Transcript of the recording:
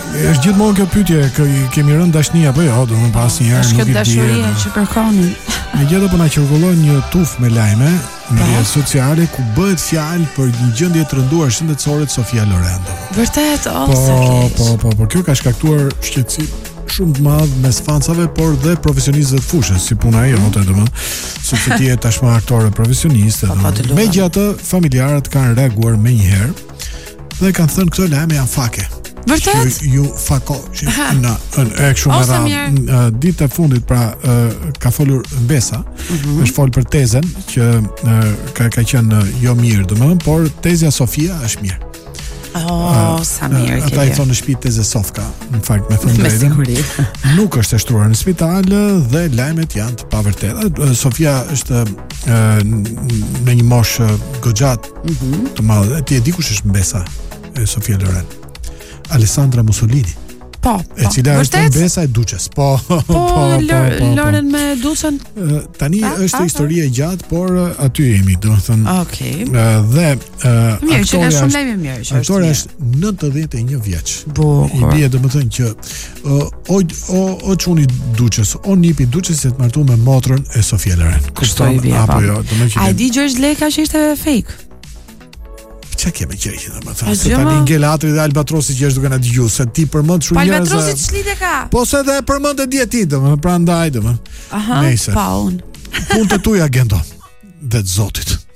Është gjithmonë kjo pyetje, kemi rënë dashni apo jo, domethënë pas një herë nuk i di. Është dashuria që kërkonin. Megjithatë po na qirkullon një tufë me lajme në rrjetet sociale ku bëhet fjalë për një gjendje të rënduar shëndetësore të Sofia Loren. Vërtet, Po, kjo ka shkaktuar shqetësim shumë të madh mes fansave, por dhe profesionistëve të fushës, si puna e jote, domethënë, sepse ti je tashmë aktore profesioniste. Megjithatë, familjarët kanë reaguar menjëherë dhe kanë thënë këto lajme janë fake. Vërtet? Ju fako. Në ditë e fundit pra ka folur Mbesa, është fol për tezen që ka qenë jo mirë, domethënë, por tezja Sofia është mirë. Sa mirë. Ata i thonë në shtëpi teze Sofka, në fakt me thënë drejtën. Nuk është e shtruar në spital dhe lajmet janë të pavërteta. Sofia është në një moshë goxhat të madhe. Ti e di kush është Mbesa e Sofia Loren? Alessandra Mussolini. Po. E cila është Mbesa e Duçes. Po. Loren me Duçën. Tani është histori e gjatë, por aty jemi, domethënë. Okej. Dhe mirë, që ka shumë lajme mirë që është. Aktoria është 91 vjeç. I bie domethënë që o çuni Duçes, o nipi Duçes se të martu me motrën e Sofia Loren. Kushtoi apo jo, domethënë. Ai di George Leka që ishte fake. Çka kemi gjë domethënë? Se tani Ngelatri dhe Albatrosi që është duke na dëgjuar, se ti përmend shumë njerëz. Albatrosi ç'lidhje ka? Po se edhe përmend e dieti domethënë, prandaj domethënë. Aha, pa unë. Punët e tuaja agendo. Dhe të Zotit.